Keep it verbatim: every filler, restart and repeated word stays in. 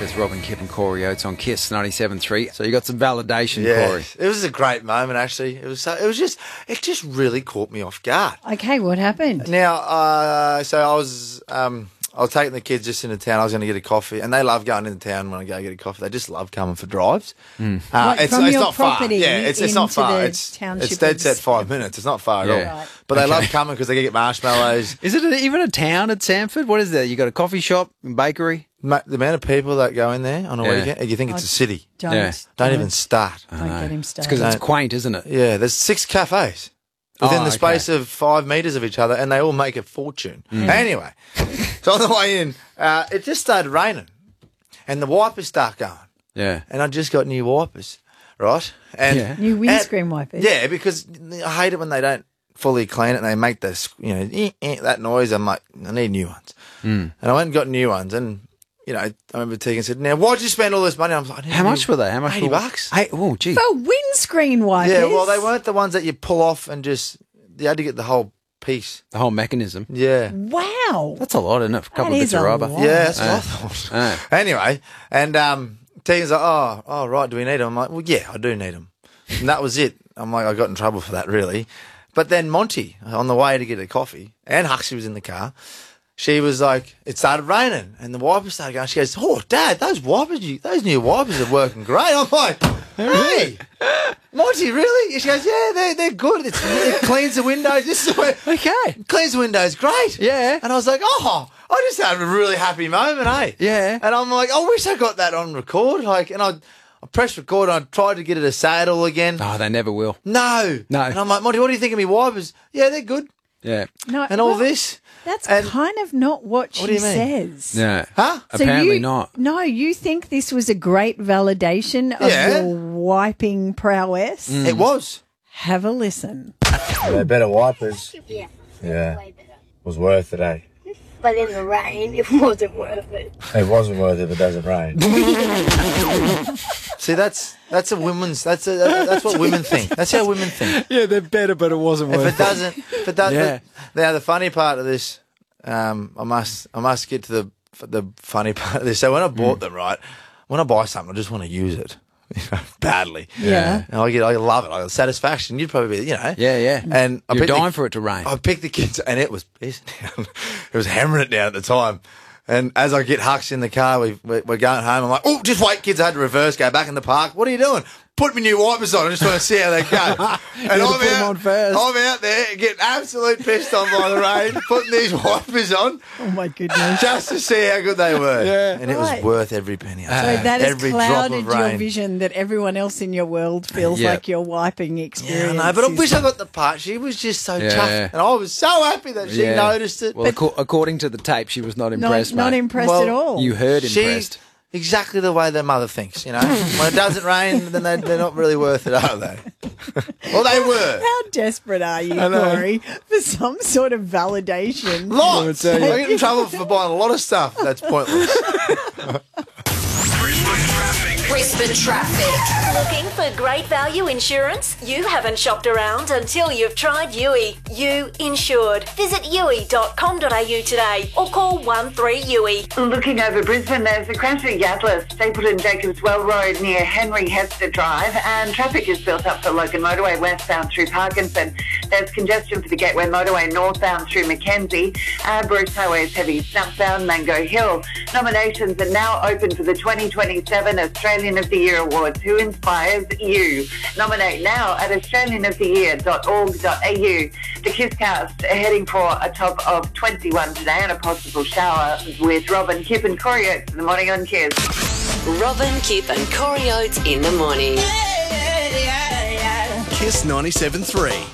There's Robin, Kip and Corey Oates on Kiss ninety-seven point three. So you got some validation, Yeah, Corey. it was a great moment, actually. It was so, it was just it just really caught me off guard. Okay, what happened? Now, uh, so I was um, I was taking the kids just into town. I was going to get a coffee, and they love going into town when I go get a coffee. They just love coming for drives. Mm. Uh, Like from your not far. property Yeah, it's, it's not into far. the It's township it's dead of set five minutes. It's not far Yeah. at all. Right. But they Okay. love coming because they get marshmallows. Is it a, even a town at Sanford? What is that? You got a coffee shop and bakery? Ma- the amount of people that go in there on a Yeah. weekend, you think it's a city. Don't, Yeah. Don't even start. don't get him It's started. because it's quaint, isn't it? Yeah, there's six cafes within Oh, the space okay. of five metres of each other, and they all make a fortune. Anyway, so on the way in, uh, it just started raining, and the wipers start going, Yeah. and I just got new wipers, right? And Yeah. New windscreen and- wipers. Yeah, because I hate it when they don't fully clean it and they make this, you know, eh, eh, that noise. I'm like, I need new ones, and I went and got new ones, and. You know, I remember Tegan said, "Now, why'd you spend all this money?" I was like, I need How new- much were they? How much? Eighty were, bucks. Hey, oh, gee. For windscreen wipers. Yeah, well, they weren't the ones that you pull off and just. You had to get the whole piece. The whole mechanism. Yeah. Wow. That's a lot, isn't it? For a couple That of is bits of a rubber. lot. Yeah, that's Uh, what I thought. uh. Anyway, and um, Tegan's like, oh, oh, right, do we need them? I'm like, well, yeah, I do need them. And that was it. I'm like, I got in trouble for that, really. But then Monty, on the way to get a coffee, and Huxley was in the car, she was like, it started raining, and the wipers started going. She goes, oh, Dad, those wipers, you, those new wipers are working great. I'm like, hey, Monty, really? She goes, yeah, they're, they're good. It's, it cleans the windows. This is where, Okay. cleans the windows great. Yeah. And I was like, oh, I just had a really happy moment, eh? Yeah. And I'm like, I wish I got that on record. Like, and I, I pressed record and I tried to get it to say it all again. Oh, they never will. No. No. And I'm like, Monty, what do you think of me wipers? Yeah, they're good. Yeah. No, And all well, this. That's and- kind of not what she What do you mean? says. Yeah. Huh? So Apparently you- not. No, you think this was a great validation of Yeah. your wiping prowess? It was. Have a listen. They're better wipers. Yeah. Yeah. Way better. Was worth it, eh? But in the rain, it wasn't worth it. It wasn't worth it if it doesn't rain. See, that's that's a women's. That's a that's what women think. That's how women think. Yeah, they're better, but it wasn't If worth it doesn't, if it doesn't. Yeah. Now the funny part of this, um, I must I must get to the the funny part of this. So when I bought them, right, when I buy something, I just want to use it, you know, badly. Yeah. And I get, I love it. I get satisfaction. You'd probably be, you know. Yeah, yeah. And I You're picked the- dying for it to rain. I picked the kids, and it was pissing down. It was hammering it down at the time. And as I get Hux in the car, we, we, we're going home. I'm like, oh, just wait, kids. I had to reverse, go back in the park. What are you doing? Put me new wipers on. I just want to see how they go. And had to I'm put 'em out, on first. I'm out there getting absolute pissed on by the rain, putting these wipers on Oh, my goodness. just to see how good they were. Yeah. And it was Right. worth every penny. So that has every drop clouded of your rain. vision that everyone else in your world feels Yeah. like your wiping Yeah, experience. I know, but I is- wish I got the part. She was just so Yeah. chuffed. And I was so happy that she Yeah. noticed it. Well, acco- according to the tape, she was not not, impressed, not mate. impressed Well, at all. You heard She- impressed. Exactly the way their mother thinks, you know. When it doesn't rain, then they, they're not really worth it, are they? Well, they were. How desperate are you, I know. Corey, for some sort of validation? Lots. Let me tell I you. get in trouble for buying a lot of stuff that's pointless. Brisbane Traffic. Looking for great value insurance? You haven't shopped around until you've tried U I. You insured. Visit u i dot com dot a u today or call one three U I. Looking over Brisbane, there's a crash at Yatla, Stapleton Jacobswell Road near Henry Hester Drive, and traffic is built up for Logan Motorway westbound through Parkinson. There's congestion for the Gateway Motorway northbound through Mackenzie. Uh, Bruce Highway is heavy southbound Mango Hill. Nominations are now open for the twenty twenty-seven Australian of the Year Awards. Who inspires you? Nominate now at australian of the year dot org dot a u. The Kisscast are heading for a top of twenty-one today and a possible shower with Robin, Kip and Corey Oates in the morning on Kiss. Robin, Kip and Corey Oates in the morning. Kiss ninety-seven point three.